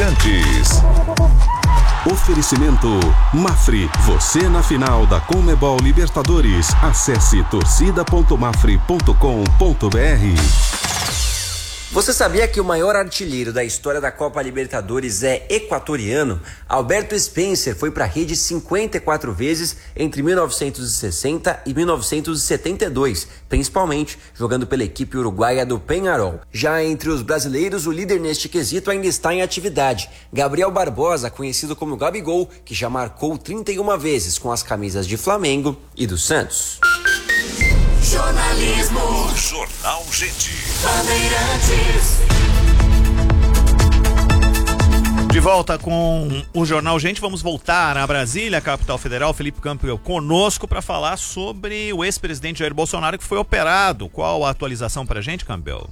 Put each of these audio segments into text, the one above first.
Bandeirantes. Oferecimento Mafre, você na final da Conmebol Libertadores. Acesse torcida.mafre.com.br. Você sabia que o maior artilheiro da história da Copa Libertadores é equatoriano? Alberto Spencer foi para a rede 54 vezes entre 1960 e 1972, principalmente jogando pela equipe uruguaia do Peñarol. Já entre os brasileiros, o líder neste quesito ainda está em atividade. Gabriel Barbosa, conhecido como Gabigol, que já marcou 31 vezes com as camisas de Flamengo e do Santos. Jornalismo. Jornal Gente. Bandeirantes. De volta com o Jornal Gente, vamos voltar a Brasília, capital federal. Felipe Campbell conosco para falar sobre o ex-presidente Jair Bolsonaro que foi operado. Qual a atualização para a gente, Campbell?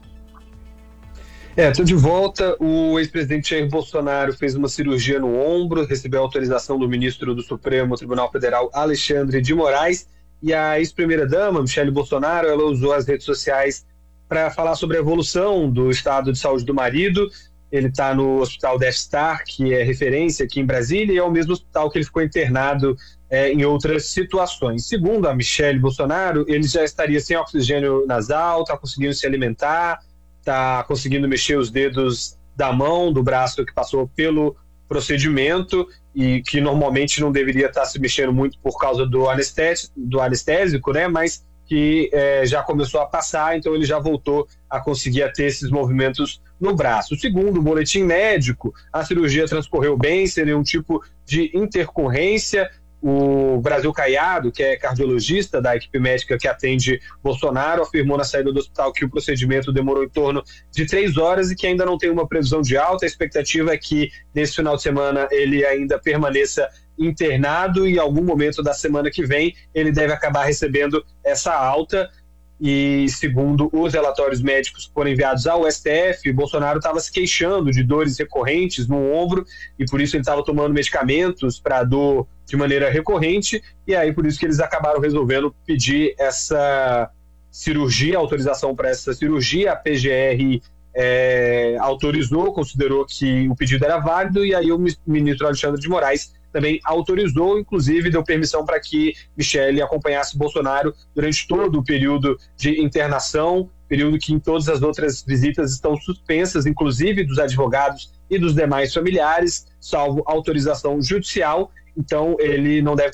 Estou de volta. O ex-presidente Jair Bolsonaro fez uma cirurgia no ombro, recebeu autorização do ministro do Supremo Tribunal Federal, Alexandre de Moraes. E a ex-primeira-dama, Michele Bolsonaro, ela usou as redes sociais para falar sobre a evolução do estado de saúde do marido. Ele está no Hospital Death Star, que é referência aqui em Brasília, e é o mesmo hospital que ele ficou internado em outras situações. Segundo a Michele Bolsonaro, ele já estaria sem oxigênio nasal, está conseguindo se alimentar, está conseguindo mexer os dedos da mão, do braço que passou pelo procedimento e que normalmente não deveria estar se mexendo muito por causa do anestésico, né? Mas que já começou a passar, então ele já voltou a conseguir ter esses movimentos no braço. Segundo o boletim médico, a cirurgia transcorreu bem, seria um tipo de intercorrência. O Brasil Caiado, que é cardiologista da equipe médica que atende Bolsonaro, afirmou na saída do hospital que o procedimento demorou em torno de 3 horas e que ainda não tem uma previsão de alta. A expectativa é que nesse final de semana ele ainda permaneça internado e em algum momento da semana que vem ele deve acabar recebendo essa alta. E segundo os relatórios médicos que foram enviados ao STF, Bolsonaro estava se queixando de dores recorrentes no ombro e por isso ele estava tomando medicamentos para dor de maneira recorrente, e aí por isso que eles acabaram resolvendo pedir essa cirurgia, autorização para essa cirurgia. A PGR autorizou, considerou que o pedido era válido, e aí o ministro Alexandre de Moraes também autorizou, inclusive deu permissão para que Michele acompanhasse Bolsonaro durante todo o período de internação, período que em todas as outras visitas estão suspensas, inclusive dos advogados e dos demais familiares, salvo autorização judicial. Então ele não deve